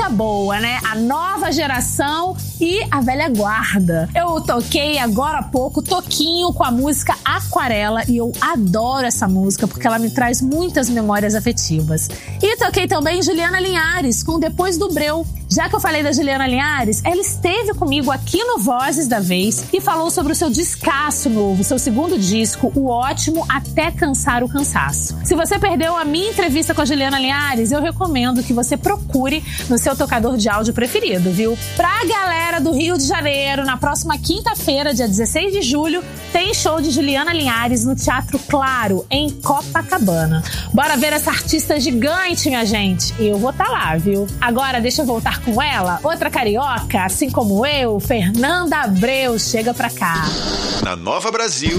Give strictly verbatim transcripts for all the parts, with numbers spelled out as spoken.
coisa boa, né? A nova geração e a velha guarda. Eu toquei agora há pouco Toquinho com a música Aquarela e eu adoro essa música porque ela me traz muitas memórias afetivas. E toquei também Juliana Linhares com Depois do Breu. Já que eu falei da Juliana Linhares, ela esteve comigo aqui no Vozes da Vez e falou sobre o seu descasso novo, seu segundo disco, o ótimo Até Cansar o Cansaço. Se você perdeu a minha entrevista com a Juliana Linhares, eu recomendo que você procure no seu tocador de áudio preferido, viu? Pra galera do Rio de Janeiro, na próxima quinta-feira, dia dezesseis de julho, tem show de Juliana Linhares no Teatro Claro, em Copacabana. Bora ver essa artista gigante, minha gente. Eu vou estar lá, viu? Agora deixa eu voltar com ela, outra carioca, assim como eu, Fernanda Abreu, chega pra cá. Na Nova Brasil,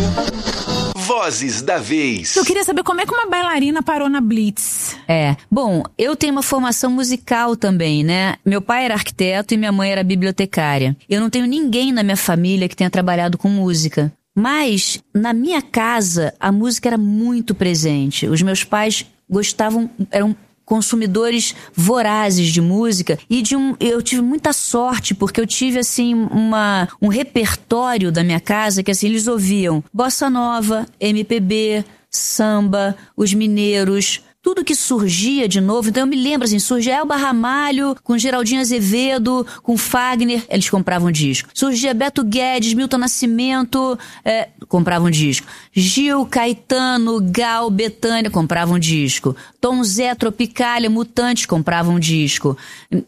Vozes da Vez. Eu queria saber como é que uma bailarina parou na Blitz. É, bom, eu tenho uma formação musical também, né? Meu pai era arquiteto e minha mãe era bibliotecária. Eu não tenho ninguém na minha família que tenha trabalhado com música. Mas, na minha casa, a música era muito presente. Os meus pais gostavam, eram consumidores vorazes de música e de um, eu tive muita sorte porque eu tive assim uma, um repertório da minha casa que assim eles ouviam bossa nova, M P B, samba, os mineiros, tudo que surgia de novo. Então eu me lembro assim, surgia Elba Ramalho com Geraldinho Azevedo, com Fagner, eles compravam disco. Surgia Beto Guedes, Milton Nascimento, é, compravam disco. Gil, Caetano, Gal, Bethânia, compravam disco. Tom Zé, Tropicália, Mutantes, compravam disco.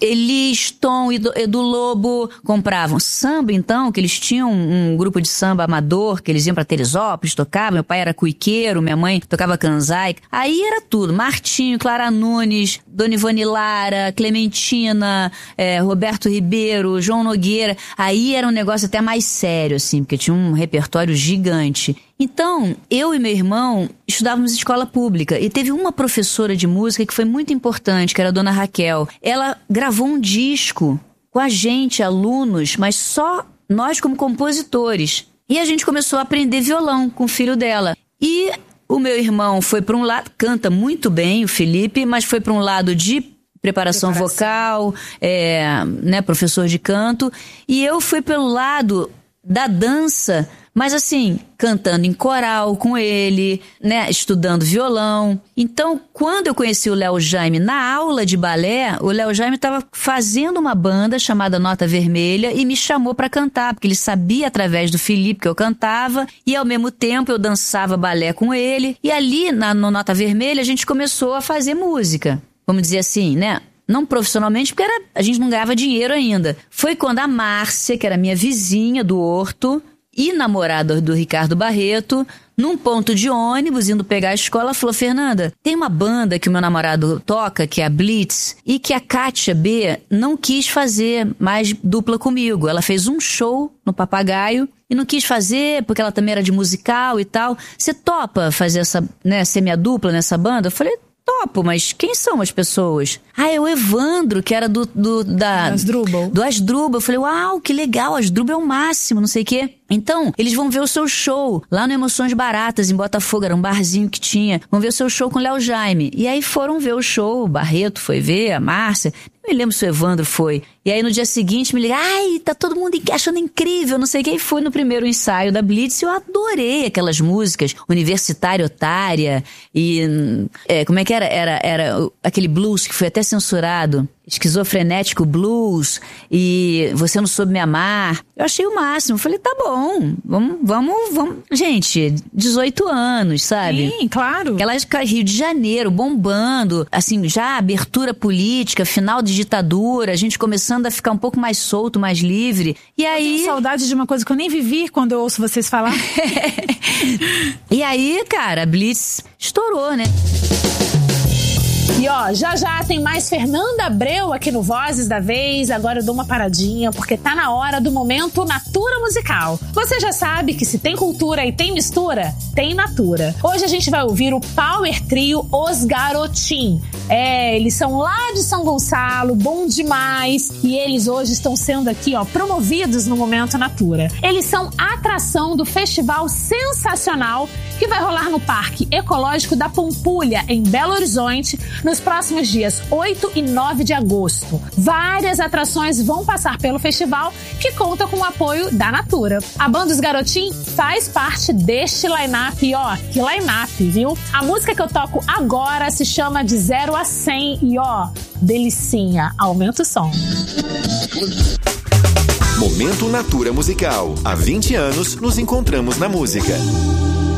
Elis, Tom, Edu, Edu Lobo, compravam. Samba, então, que eles tinham um, um grupo de samba amador, que eles iam pra Teresópolis, tocavam. Meu pai era cuiqueiro, minha mãe tocava canzai. Aí era tudo. Martinho, Clara Nunes, Dona Ivone Lara, Clementina, é, Roberto Ribeiro, João Nogueira. Aí era um negócio até mais sério, assim, porque tinha um repertório gigante. Então, eu e meu irmão estudávamos em escola pública e teve uma professora de música que foi muito importante, que era a Dona Raquel. Ela gravou um disco com a gente, alunos, mas só nós como compositores. E a gente começou a aprender violão com o filho dela. E o meu irmão foi para um lado, canta muito bem, o Felipe, mas foi para um lado de preparação, preparação. vocal, é, né, professor de canto. E eu fui pelo lado da dança, mas assim, cantando em coral com ele, né, estudando violão. Então, quando eu conheci o Léo Jaime na aula de balé, o Léo Jaime estava fazendo uma banda chamada Nota Vermelha e me chamou para cantar, porque ele sabia através do Felipe que eu cantava e ao mesmo tempo eu dançava balé com ele. E ali, na, no Nota Vermelha, a gente começou a fazer música, vamos dizer assim, né? Não profissionalmente, porque era, a gente não ganhava dinheiro ainda. Foi quando a Márcia, que era minha vizinha do Horto e namorada do Ricardo Barreto, num ponto de ônibus, indo pegar a escola, falou: Fernanda, tem uma banda que o meu namorado toca, que é a Blitz, e que a Kátia B não quis fazer mais dupla comigo. Ela fez um show no Papagaio e não quis fazer, porque ela também era de musical e tal. Você topa fazer essa, né, ser minha dupla nessa banda? Eu falei: topo, mas quem são as pessoas? Ah, é o Evandro, que era do... do da, Asdrubal. Do Asdrubal. Eu falei: uau, que legal, Asdrubal é o máximo, não sei o quê. Então, eles vão ver o seu show lá no Emoções Baratas, em Botafogo, era um barzinho que tinha. Vão ver o seu show com o Léo Jaime. E aí foram ver o show, o Barreto foi ver, a Márcia. Não me lembro se o Evandro foi. E aí no dia seguinte me ligaram: ai, tá todo mundo achando incrível, não sei o que. E fui no primeiro ensaio da Blitz e eu adorei aquelas músicas. Universitária Otária e... É, como é que era? Era, era aquele blues que foi até censurado. Esquizofrenético Blues e Você Não Soube Me Amar. Eu achei o máximo. Falei: tá bom, vamos, vamos, vamos. Gente, dezoito anos, sabe? Sim, claro. Aquelas Rio de Janeiro, bombando, assim, já abertura política, final de ditadura, a gente começando a ficar um pouco mais solto, mais livre. E aí... Eu tenho saudade de uma coisa que eu nem vivi quando eu ouço vocês falar. E aí, cara, a Blitz estourou, né? E ó, já já tem mais Fernanda Abreu aqui no Vozes da Vez. Agora eu dou uma paradinha, porque tá na hora do momento Natura Musical. Você já sabe que se tem cultura e tem mistura, tem Natura. Hoje a gente vai ouvir o Power Trio Os Garotim. É, eles são lá de São Gonçalo, bom demais. E eles hoje estão sendo aqui, ó, promovidos no momento Natura. Eles são atração do festival sensacional que vai rolar no Parque Ecológico da Pampulha, em Belo Horizonte, nos próximos dias oito e nove de agosto. Várias atrações vão passar pelo festival, que conta com o apoio da Natura. A banda Os Garotinhos faz parte deste line-up, e ó, que line-up, viu? A música que eu toco agora se chama De Zero a Cem e ó, delicinha, aumenta o som. Momento Natura Musical. Há vinte anos nos encontramos na música.